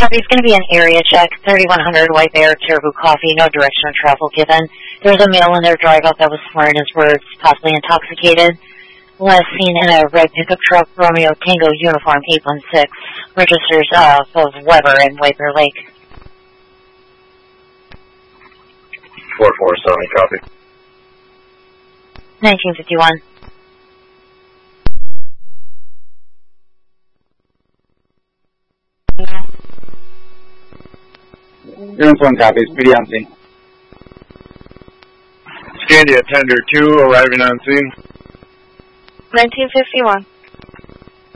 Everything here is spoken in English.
It's going to be an area check, 3100 White Bear, Caribou Coffee, no direction of travel given. There's a male in their drive-up that was slurring his words, possibly intoxicated. Last seen in a red pickup truck, Romeo Tango Uniform 816. Registers both Weber and White Bear Lake. 447, copy. 1951. Uniform copies, PD on scene. Scandia Tender 2 arriving on scene. 1951.